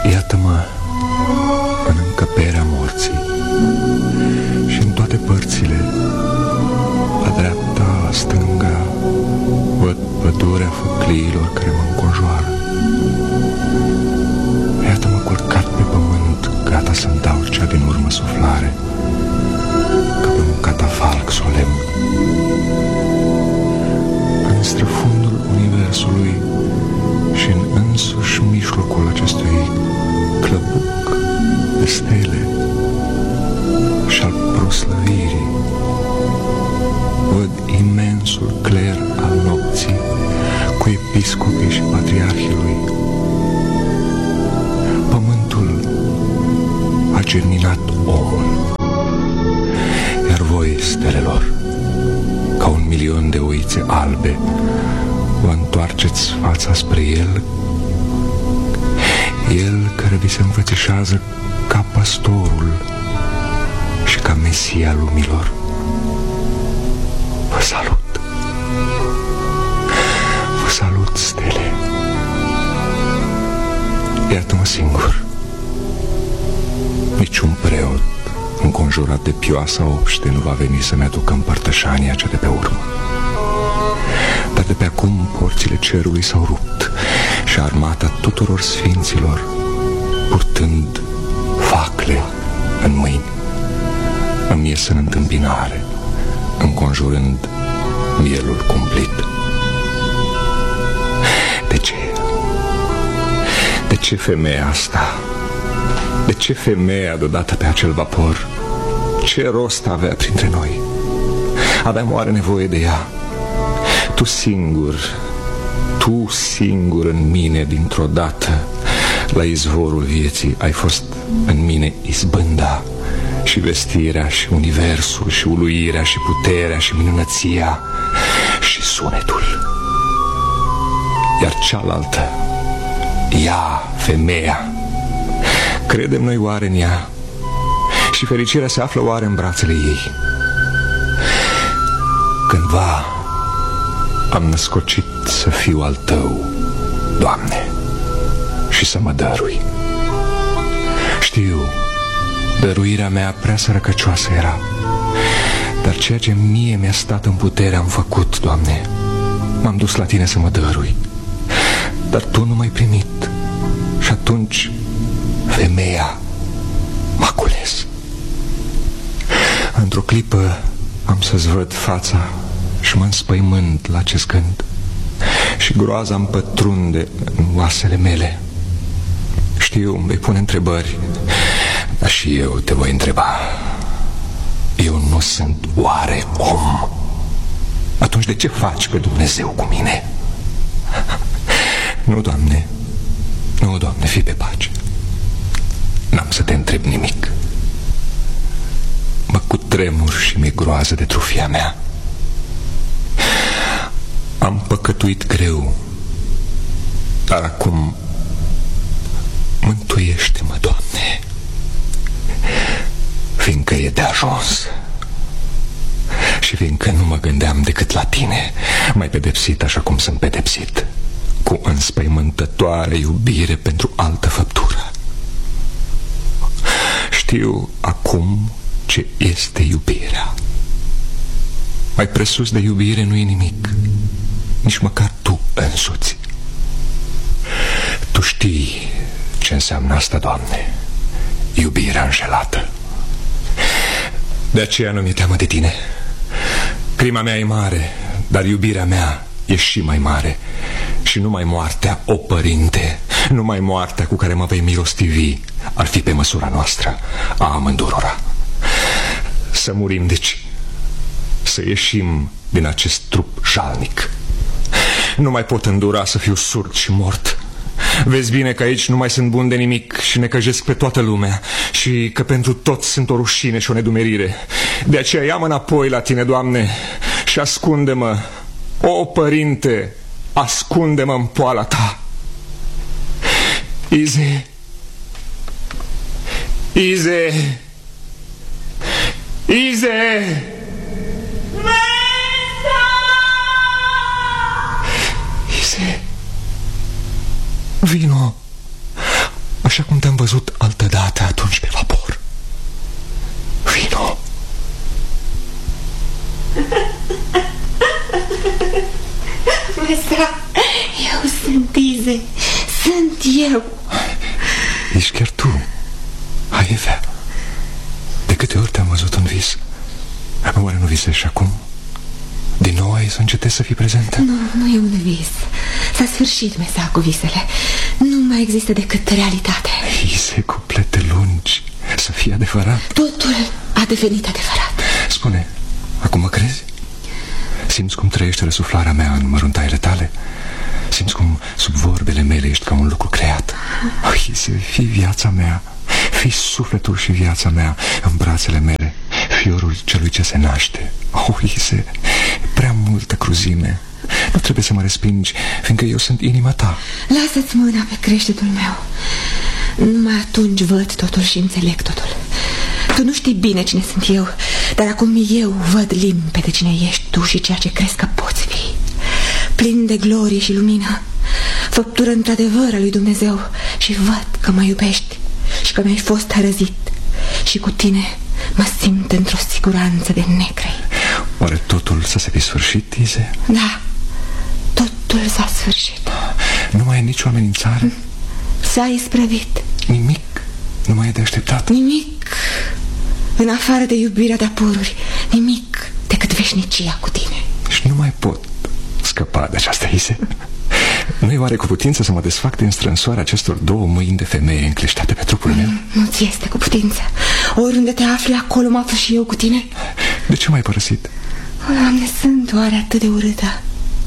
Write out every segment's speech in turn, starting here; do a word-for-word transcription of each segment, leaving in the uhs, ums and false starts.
Iată-mă în încăperea morții și în toate părțile, la dreapta, la stânga, văd pădurea făcliilor care mă înconjoară. Iată-mă culcat pe pământ, gata să-mi dau cea din urmă suflare, ca pe un catafalc solemn. În străfundul universului și în însuși mijlocul acestui clăbuc de stele și al proslăvirii, văd imensul cler al nopții cu episcopii și patriarhii lui. Pământul a germinat omul, iar voi, stelelor, ca un milion de oițe albe, vă întoarceți fața spre el, el care vi se înfățișează ca păstorul și ca Mesia lumilor. Vă salut! Vă salut, stele! Iată-mă singur. Niciun preot înconjurat de pioasa obște nu va veni să-mi aducă împărtășania cea de pe urmă. Dar de pe acum porțile cerului s-au rupt și armata tuturor sfinților, purtând facle în mâini, îmi ies în întâmpinare, înconjurând mielul cumplit. De ce? De ce femeia asta? De ce femeia deodată pe acel vapor? Ce rost avea printre noi? Aveam oare nevoie de ea? Tu singur, tu singur în mine dintr-o dată, la izvorul vieții, ai fost în mine izbânda și vestirea și universul și uluirea și puterea și minunăția și sunetul. Iar cealaltă, ea, femeia, credem noi oare în ea? Și fericirea se află oare în brațele ei? Cândva am născocit să fiu al Tău, Doamne, și să mă dărui. Știu, dăruirea mea prea sărăcăcioasă era, dar ceea ce mie mi-a stat în putere am făcut, Doamne. M-am dus la Tine să mă dărui, dar Tu nu m-ai primit. Și atunci femeia m-a cules. Într-o clipă am să-ți văd fața și mă înspăimânt la acest gând și groaza îmi pătrunde în oasele mele. Știu, îmi vei pune întrebări, dar și eu te voi întreba. Eu nu sunt oare om? Atunci de ce faci pe Dumnezeu cu mine? Nu, Doamne, nu, Doamne, fii pe pace. N-am să te întreb nimic. Mă cutremur și mi-e groază de trufia mea. Am păcătuit greu, dar acum mântuiește-mă, Doamne, fiindcă e de ajuns. Și fiindcă nu mă gândeam decât la Tine, m-ai pedepsit așa cum sunt pedepsit, cu înspăimântătoare iubire pentru altă făptură. Știu acum ce este iubirea. Mai presus de iubire nu e nimic, nici măcar Tu însuți. Tu știi ce înseamnă asta, Doamne, iubirea înșelată. De aceea nu mi-e teamă de Tine. Crima mea e mare, dar iubirea mea e și mai mare. Și numai moartea, o Părinte, numai moartea cu care mă vei milostivi ar fi pe măsura noastră, a amândurora. Să murim, deci, să ieșim din acest trup jalnic. Nu mai pot îndura să fiu surd și mort. Vezi bine că aici nu mai sunt bun de nimic și necăjesc pe toată lumea și că pentru toți sunt o rușine și o nedumerire. De aceea ia-mă înapoi la Tine, Doamne, și ascunde-mă, o Părinte, ascunde-mă în poala Ta. Ize, Ize, Ize! Ize, vino, așa cum te-am văzut altădată atunci pe vapor. Vino. Mesa, eu sunt Ize. Sunt eu. Ești chiar tu, Aivea. De câte ori te-am văzut în vis? Oare nu visezi și acum? Din nou ai să încetezi să fii prezentă? Nu, nu e un vis. S-a sfârșit, Mesa, cu visele. Nu mai există decât realitate. Vise cu plete lungi. Să fie adevărat. Totul a devenit adevărat. Spune, acum mă crezi? Simți cum trăiește răsuflarea mea în măruntaiele tale? Simți cum sub vorbele mele ești ca un lucru creat? Oh, Ise, fii viața mea. Fii sufletul și viața mea în brațele mele, fiorul celui ce se naște. Oh, Ise, prea multă cruzime. Nu trebuie să mă respingi, fiindcă eu sunt inima ta. Lasă-ți mâna pe creștetul meu. Numai atunci văd totul și înțeleg totul. Tu nu știi bine cine sunt eu, dar acum eu văd limpede cine ești tu și ceea ce crezi că poți fi. Plin de glorie și lumină, făptură într-adevăr a lui Dumnezeu. Și văd că mă iubești și că mi-ai fost hărăzit. Și cu tine mă simt într-o siguranță de necrei. Oare totul să se fi sfârșit, Ize? Da, totul s-a sfârșit. Nu mai e nicio amenințare? S-a isprăvit. Nimic nu mai e de așteptat? Nimic, în afară de iubirea de apururi. Nimic decât veșnicia cu tine. Și nu mai pot scăpa de această Ize. Nu e oare cu putință să mă desfac din strânsoarea acestor două mâini de femeie încleștate pe trupul meu? Nu ți este cu putință. Oriunde te afli, acolo mă aflu și eu cu tine. De ce m-ai părăsit? O, Doamne, sunt oare atât de urâtă?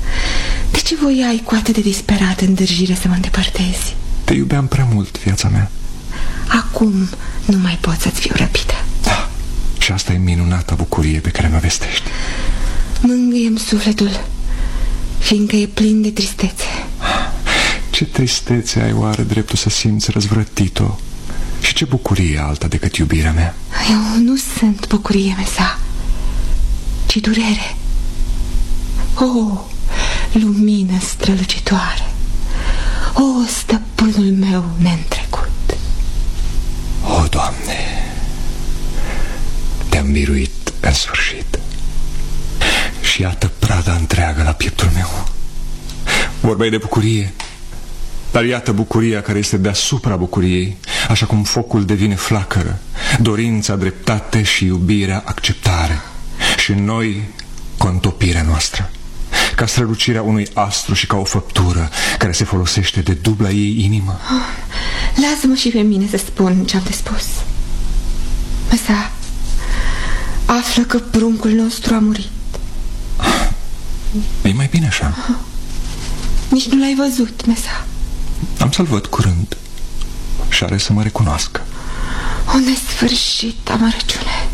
De ce voiai cu atât de disperat îndârjire să mă îndepărtezi? Te iubeam prea mult, viața mea. Acum nu mai pot să-ți fiu răpită. Da, și asta e minunata bucurie pe care mă vestești. Mângâie-mi sufletul, fiindcă e plin de tristețe. Ce tristețe ai oare dreptul să simți răzvrătit-o? Și ce bucurie alta decât iubirea mea? Eu nu sunt bucurie, Mesa, ci durere. O, lumină strălucitoare! O, stăpânul meu neîntrecut! O, Doamne, te-am biruit în sfârșit. Și iată prada întreagă la pieptul meu. Vorbeai de bucurie, dar iată bucuria care este deasupra bucuriei. Așa cum focul devine flacără, dorința dreptate și iubirea acceptare, și în noi contopirea noastră, ca strălucirea unui astru și ca o făptură care se folosește de dubla ei inimă. Oh, lasă-mă și pe mine să spun ce-am de spus. Mesa, află că pruncul nostru a murit. E mai bine așa. Oh, nici nu l-ai văzut, Mesa. Am să-l văd curând și are să mă recunoască. O nesfârșit amărăciune.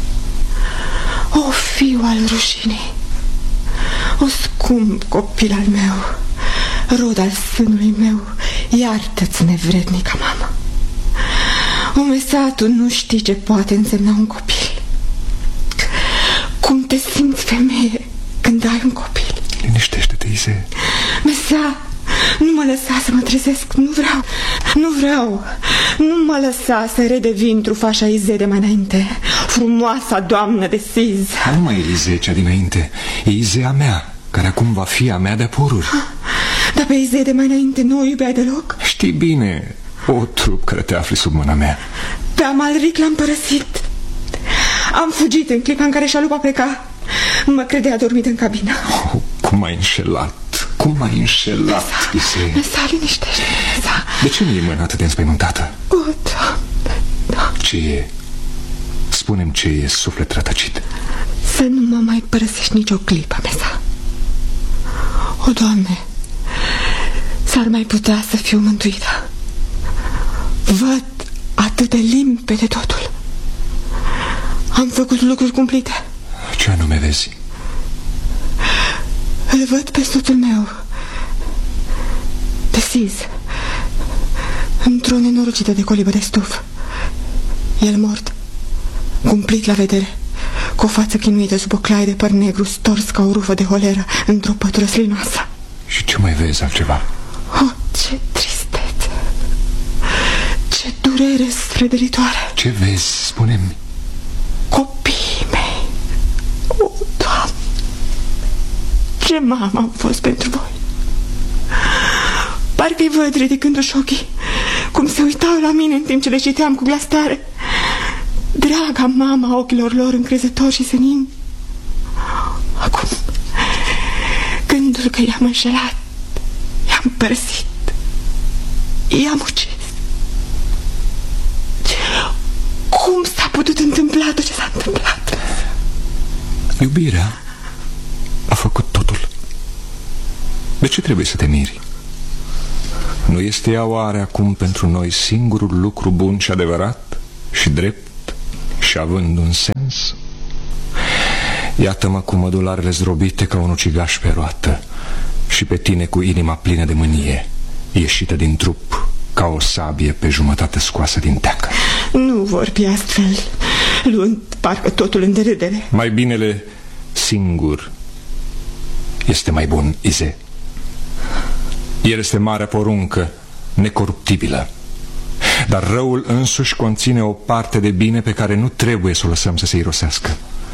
O fiu al rușinii. O scump copil al meu, rod al sânului meu, iartă-ți nevrednica mamă. O, Mesa, tu nu știi ce poate însemna un copil. Cum te simți femeie când ai un copil? Liniștește-te, Ize. Mesa, nu mă lăsa să mă trezesc. Nu vreau, nu vreau. Nu mă lăsa să redevin trufașa Ize de mai înainte, frumoasa doamnă de Siz. Nu mai e Ize cea dinainte, e Izea mea, care acum va fi a mea de pururi. Dar pe Ize de mai înainte nu o iubeai deloc? Știi bine, o trup care te afli sub mâna mea. Pe Amalric l-am părăsit. Am fugit în clipa în care Șalupa pleca. Mă credea adormit în cabină. Oh, cum m-ai înșelat, cum m-ai înșelat, Ize. Mesa, liniștește, Mesa. De ce nu e mâna atât de înspăimântată? O, Doamne, Doamne. Ce e? Spune-mi ce e, suflet rătăcit. Să nu mă mai părăsești nicio clipă, Mesa. O, Doamne, s-ar mai putea să fiu mântuită. Văd atât de limpede totul. Am făcut lucruri cumplite. Ce anume vezi? Îl văd pe soțul meu, de Siz, într-o nenorocită de colibă de stuf. El mort, cumplit la vedere, cu o față chinuită sub o claie de păr negru, stors ca o rufă de holeră într-o pătură slinoasă. Și ce mai vezi altceva? Oh, ce tristețe! durere sfredăritoare. Ce vezi? Spune-mi. Copiii mei. O, Doamne, ce mamă am fost pentru voi. Parcă-i văd ridicându-și ochii, cum se uitau la mine în timp ce le citeam cu glas tare. Draga mama ochilor lor încrezători și senini. Acum, gândul că i-am înșelat, i-am părăsit, i-am ucis. Cum s-a putut întâmpla tot ce s-a întâmplat? Iubirea a făcut totul. De ce trebuie să te miri? Nu este ea oare acum pentru noi singurul lucru bun și adevărat și drept și având un sens? Iată-mă cu mădularele zdrobite ca un ucigaș pe roată și pe tine cu inima plină de mânie, ieșită din trup ca o sabie pe jumătate scoasă din teacă. Nu vorbi astfel, luând parcă totul în derâdere. Mai binele singur este mai bun, Ize. El este marea poruncă, necoruptibilă. Dar răul însuși conține o parte de bine pe care nu trebuie să o lăsăm să se irosească.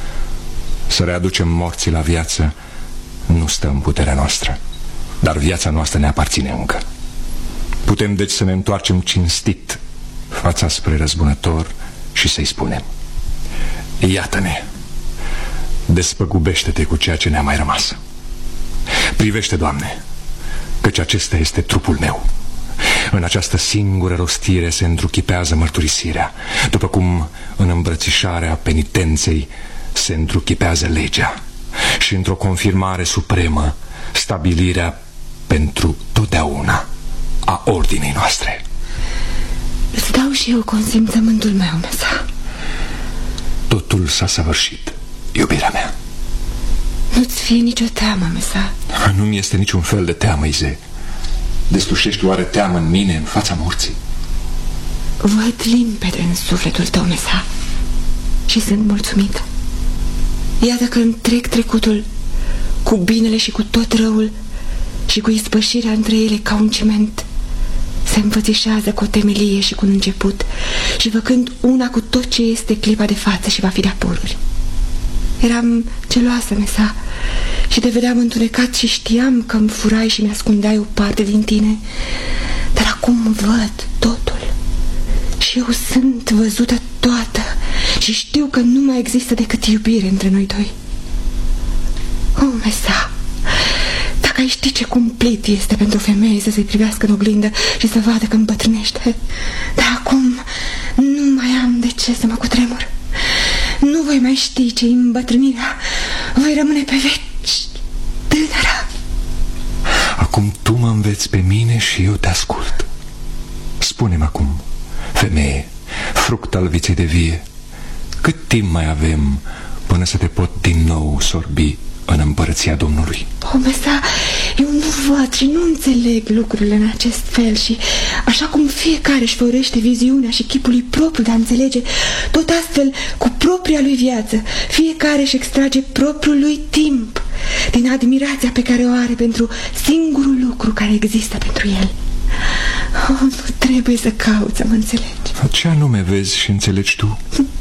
Să readucem morții la viață nu stă în puterea noastră, dar viața noastră ne aparține încă. Putem deci să ne întoarcem cinstit fața spre răzbunător și să-i spunem: iată-ne, despăgubește-te cu ceea ce ne-a mai rămas. Privește, Doamne, căci acesta este trupul meu. În această singură rostire se întruchipează mărturisirea, după cum în îmbrățișarea penitenței se întruchipează legea și într-o confirmare supremă stabilirea pentru totdeauna a ordinii noastre. Îți dau și eu consimțământul meu, Mesa. Totul s-a săvârșit, iubirea mea. Nu-ți fie nicio teamă, Mesa. Nu-mi este niciun fel de teamă, Ize. Deslușești oare teamă în mine, în fața morții? Văd limpede în sufletul tău, Mesa, și sunt mulțumită. Iată că întreg trecutul, cu binele și cu tot răul și cu ispășirea între ele ca un ciment, se înfățișează cu o temelie și cu un început și făcând una cu tot ce este clipa de față și va fi de-a pururi. Eram geloasă, Mesa, și te vedeam întunecat și știam că îmi furai și mi-ascundeai o parte din tine. Dar acum văd totul și eu sunt văzută toată și știu că nu mai există decât iubire între noi doi. Oh, Mesa, dacă ai ști ce cumplit este pentru o femeie să se privească în oglindă și să vadă că îmbătrânește. Dar acum nu mai am de ce să mă cutremur. Nu voi mai ști ce-i îmbătrânirea. Voi rămâne pe veci tânără. Acum tu mă înveți pe mine și eu te ascult. Spune-mi acum, femeie, fruct al viței de vie, cât timp mai avem până să te pot din nou sorbi în împărăția Domnului? O, Mesa, eu nu văd și nu înțeleg lucrurile în acest fel și așa cum fiecare își făurește viziunea și chipul lui propriu de a înțelege, tot astfel cu propria lui viață fiecare își extrage propriul lui timp din admirația pe care o are pentru singurul lucru care există pentru el. Oh, nu trebuie să cauți să mă înțelegi. Ce anume vezi și înțelegi tu?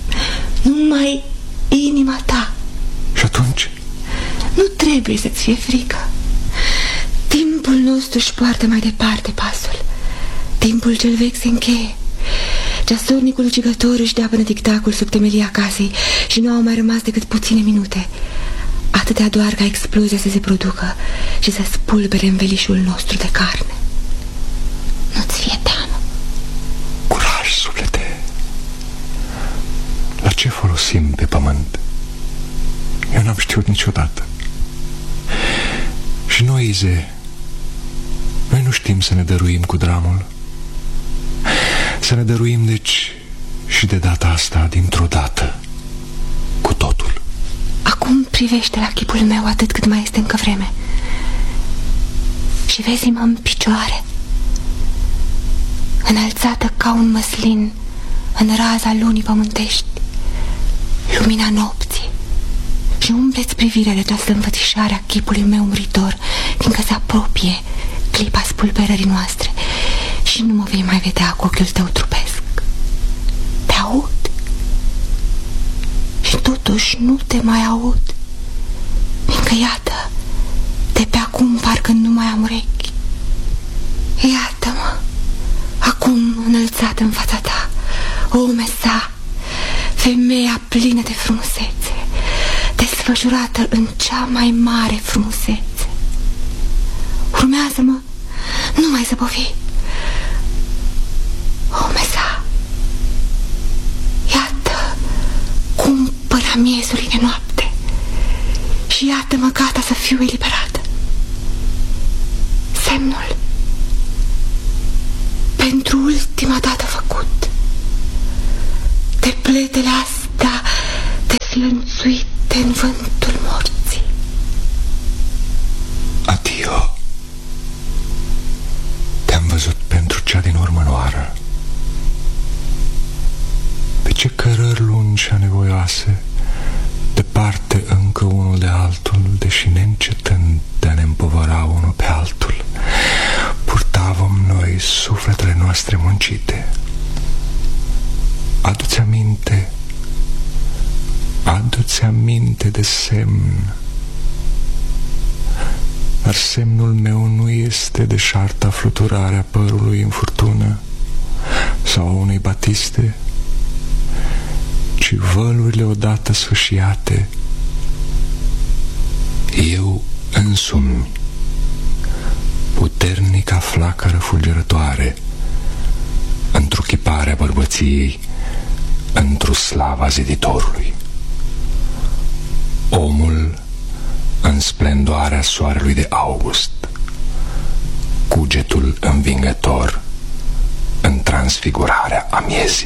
Numai inima ta. Și atunci? Nu trebuie să-ți fie frică. Timpul nostru își poartă mai departe pasul. Timpul cel vechi se încheie. Ceasornicul ucigător își dea până tic-tacul sub temelia casei și nu au mai rămas decât puține minute, atâtea doar ca explozia să se producă și să spulbere învelișul nostru de carne. Nu-ți fie teamă. Curaj, suflete. La ce folosim pe pământ? Eu n-am știut niciodată. Și noi, Ize, noi nu știm să ne dăruim cu dramul. Să ne dăruim, deci, și de data asta, dintr-o dată, cu totul. Acum privește la chipul meu atât cât mai este încă vreme și vezi-mă în picioare, înălțată ca un măslin în raza lunii pământești, lumina nopții, și umpleți privirea de această înfățișare a chipului meu muritor, fiindcă se apropie clipa spulberării noastre și nu mă vei mai vedea cu ochiul tău trupesc. totuși nu te mai aud, fiindcă iată, de pe acum parcă nu mai am urechi. Iată-mă, acum înălțat în fața ta, o mesa, femeia plină de frumusețe, desfășurată în cea mai mare frumusețe. Urmează-mă, nu mai zăbovi. O mesa, iată cum până miezului de noapte, și iată-mă gata să fiu eliberată. Semnul pentru ultima dată făcut, de pletele astea deslănțuite în vântul morții. Adio. Te-am văzut pentru cea din urmă noară. Pe ce cărări lungi și anevoioase, departe încă unul de altul, deși neîncetând de a ne împovăra unul pe altul, purtavam noi sufletele noastre muncite. Adu-ți aminte, adu-ți aminte de semn. Dar semnul meu nu este deșarta fluturare a părului în furtună sau a unei batiste, ci vălurile odată sfâșiate. Eu însumi, puternica flacără fulgerătoare, într-o chipare a bărbăției, într-o slava ziditorului. Omul în splendoarea soarelui de august, cugetul învingător în transfigurarea amiezii.